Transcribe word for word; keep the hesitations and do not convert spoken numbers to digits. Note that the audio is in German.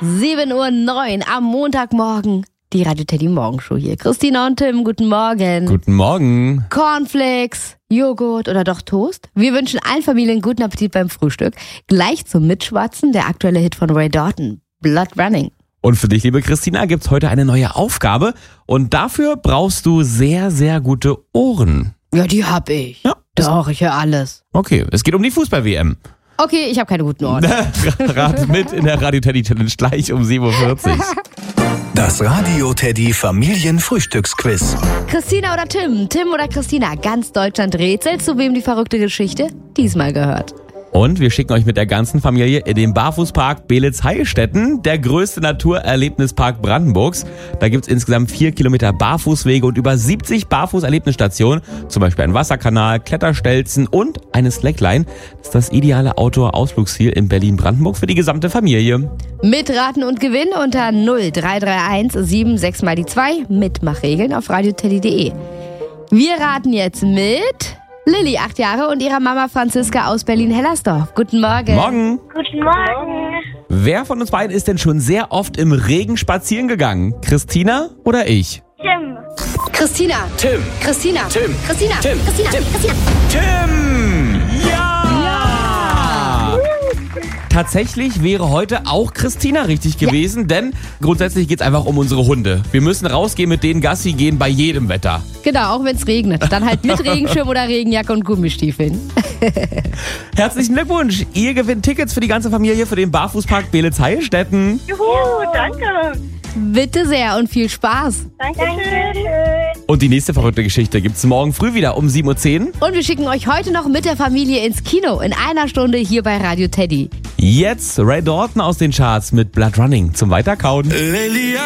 sieben Uhr neun am Montagmorgen. Die Radio Teddy Morgenshow hier. Christina und Tim, guten Morgen. Guten Morgen. Cornflakes, Joghurt oder doch Toast? Wir wünschen allen Familien guten Appetit beim Frühstück. Gleich zum Mitschwatzen der aktuelle Hit von Ray Dalton, Blood Running. Und für dich, liebe Christina, gibt's heute eine neue Aufgabe. Und dafür brauchst du sehr, sehr gute Ohren. Ja, die hab ich. Ja. Doch, ich höre alles. Okay, es geht um die Fußball-W M. Okay, ich habe keine guten Ohren. Rat mit in der Radio Teddy Challenge gleich um sieben Uhr vierzig. Das Radio Teddy Familienfrühstücksquiz. Christina oder Tim? Tim oder Christina? Ganz Deutschland rätselt, zu wem die verrückte Geschichte diesmal gehört. Und wir schicken euch mit der ganzen Familie in den Barfußpark Beelitz-Heilstätten, der größte Naturerlebnispark Brandenburgs. Da gibt's insgesamt vier Kilometer Barfußwege und über siebzig Barfußerlebnisstationen, zum Beispiel ein Wasserkanal, Kletterstelzen und eine Slackline. Das ist das ideale Outdoor-Ausflugsziel in Berlin-Brandenburg für die gesamte Familie. Mitraten und gewinnen unter null drei drei eins sieben sechs mal die zwei. Mitmachregeln auf radioteddy punkt de. Wir raten jetzt mit Lilly, acht Jahre, und ihrer Mama Franziska aus Berlin-Hellersdorf. Guten Morgen. Morgen. Guten Morgen. Wer von uns beiden ist denn schon sehr oft im Regen spazieren gegangen? Christina oder ich? Tim. Christina. Tim. Christina. Tim. Christina. Tim. Christina. Tim. Christina. Tim! Ja! Ja! Tatsächlich wäre heute auch Christina richtig gewesen, denn grundsätzlich geht's einfach um unsere Hunde. Wir müssen rausgehen, mit denen Gassi gehen bei jedem Wetter. Genau, auch wenn es regnet. Dann halt mit Regenschirm oder Regenjacke und Gummistiefeln. Herzlichen Glückwunsch! Ihr gewinnt Tickets für die ganze Familie für den Barfußpark Beelitz-Heilstätten. Juhu, danke. Bitte sehr und viel Spaß. Dankeschön. Und die nächste verrückte Geschichte gibt's morgen früh wieder um sieben Uhr zehn. Und wir schicken euch heute noch mit der Familie ins Kino in einer Stunde hier bei Radio Teddy. Jetzt Ray Dalton aus den Charts mit Blood Running zum Weiterkauen.